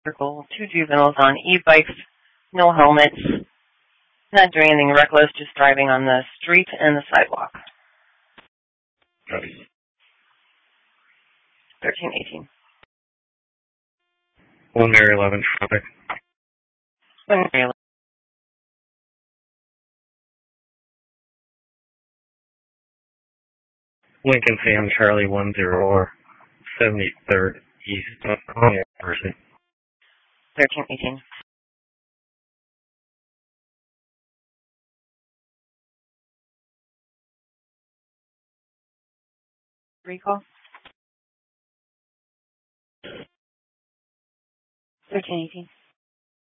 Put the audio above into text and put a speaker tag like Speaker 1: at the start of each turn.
Speaker 1: Circle, 2 juveniles on e-bikes, no helmets, not doing anything reckless, just driving on the street and the sidewalk.
Speaker 2: Copy.
Speaker 1: 1318.
Speaker 2: 1 Mary 11 traffic.
Speaker 1: 1 Mary 11.
Speaker 2: Lincoln Sam Charlie 10 73rd East. Person.
Speaker 1: 1318. Recall. 1318.